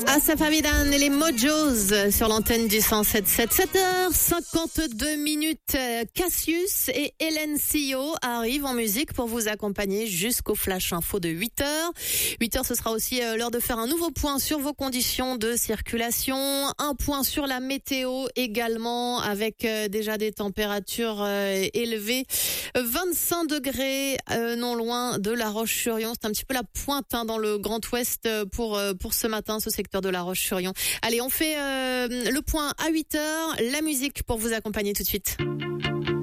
Asafavidan et les Mojos sur l'antenne du 107.7. 7h52 minutes. Cassius et Hélène Sio arrivent en musique pour vous accompagner jusqu'au flash info de 8h. 8h, ce sera aussi l'heure de faire un nouveau point sur vos conditions de circulation. Un point sur la météo également, avec déjà des températures élevées. 25 degrés non loin de La Roche-sur-Yon. C'est un petit peu la pointe dans le Grand Ouest pour ce matin, ce secteur de La Roche-sur-Yon. Allez, on fait le point à 8h. La musique pour vous accompagner tout de suite.